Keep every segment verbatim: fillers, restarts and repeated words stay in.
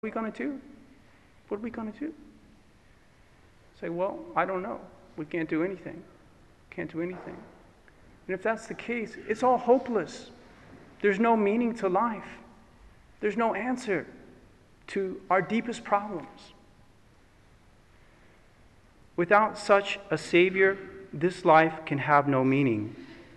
are we going to do? What are we going to do? Say, well, I don't know. We can't do anything. Can't do anything. And if that's the case, it's all hopeless. There's no meaning to life. There's no answer to our deepest problems. Without such a Savior, this life can have no meaning.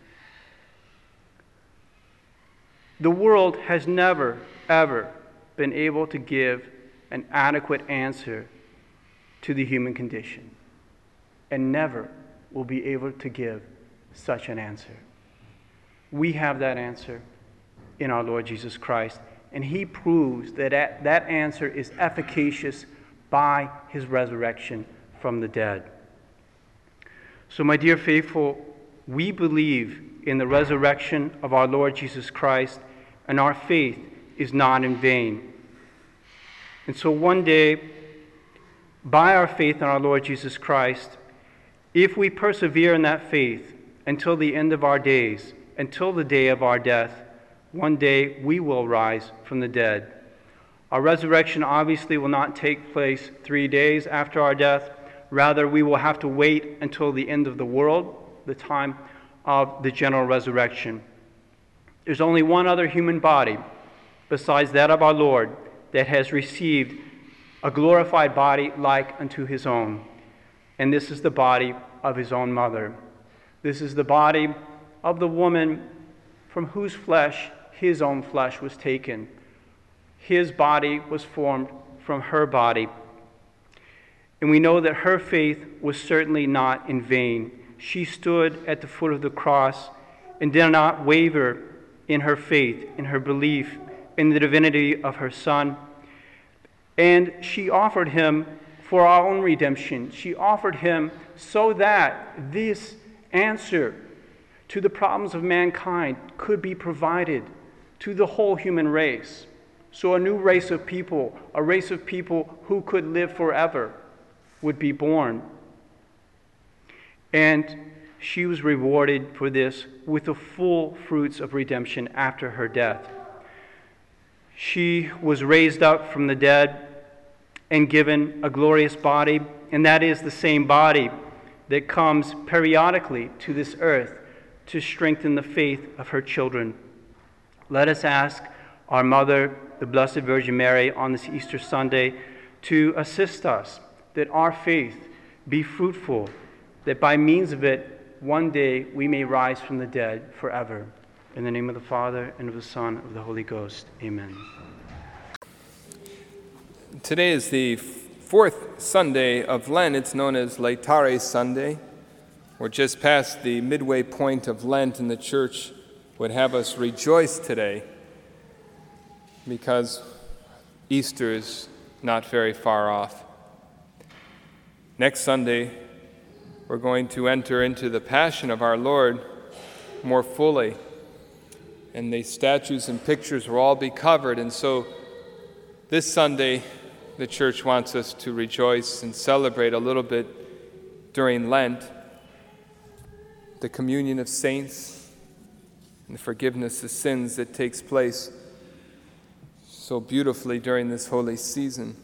The world has never, ever been able to give an adequate answer to the human condition, and never will be able to give such an answer. We have that answer in our Lord Jesus Christ, and He proves that that answer is efficacious by His resurrection from the dead. So, my dear faithful, we believe in the resurrection of our Lord Jesus Christ, and our faith is not in vain. And so one day, by our faith in our Lord Jesus Christ, if we persevere in that faith until the end of our days, until the day of our death, one day we will rise from the dead. Our resurrection obviously will not take place three days after our death. Rather, we will have to wait until the end of the world, the time of the general resurrection. There's only one other human body besides that of our Lord that has received a glorified body like unto His own. And this is the body of His own mother. This is the body of the woman from whose flesh His own flesh was taken. His body was formed from her body. And we know that her faith was certainly not in vain. She stood at the foot of the cross and did not waver in her faith, in her belief in the divinity of her Son. And she offered Him for our own redemption. She offered Him so that this answer to the problems of mankind could be provided to the whole human race. So a new race of people, a race of people who could live forever, would be born. And she was rewarded for this with the full fruits of redemption after her death. She was raised up from the dead and given a glorious body, and that is the same body that comes periodically to this earth to strengthen the faith of her children. Let us ask our Mother, the Blessed Virgin Mary, on this Easter Sunday to assist us, that our faith be fruitful, that by means of it, one day we may rise from the dead forever. In the name of the Father, and of the Son, and of the Holy Ghost. Amen. Today is the fourth Sunday of Lent. It's known as Laetare Sunday. We're just past the midway point of Lent, and the Church would have us rejoice today because Easter is not very far off. Next Sunday, we're going to enter into the Passion of our Lord more fully, and the statues and pictures will all be covered. And so this Sunday, the Church wants us to rejoice and celebrate a little bit during Lent the communion of saints and the forgiveness of sins that takes place so beautifully during this holy season.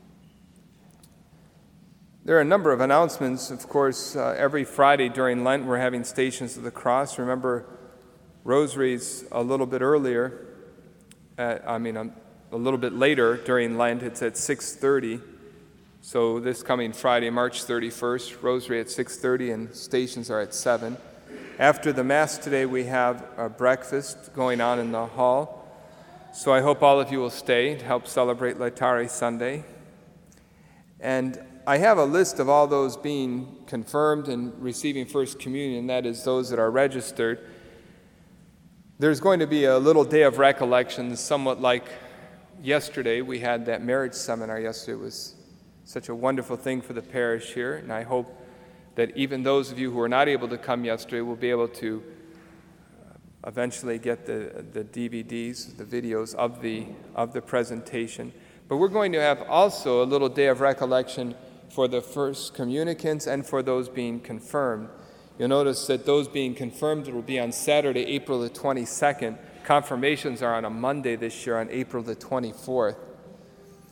There are a number of announcements. Of course, uh, every Friday during Lent, we're having Stations of the Cross. Remember, Rosaries a little bit earlier, at, I mean, a, a little bit later during Lent. It's at six thirty. So this coming Friday, March thirty-first, Rosary at six thirty, and Stations are at seven. After the Mass today, we have a breakfast going on in the hall. So I hope all of you will stay to help celebrate Laetare Sunday. And I have a list of all those being confirmed and receiving First Communion, that is, those that are registered. There's going to be a little day of recollection, somewhat like yesterday. We had that marriage seminar yesterday. It was such a wonderful thing for the parish here, and I hope that even those of you who were not able to come yesterday will be able to eventually get the, the D V Ds, the videos of the, of the presentation. But we're going to have also a little day of recollection for the first communicants and for those being confirmed. You'll notice that those being confirmed will be on Saturday, April the twenty-second. Confirmations are on a Monday this year, on April the twenty-fourth.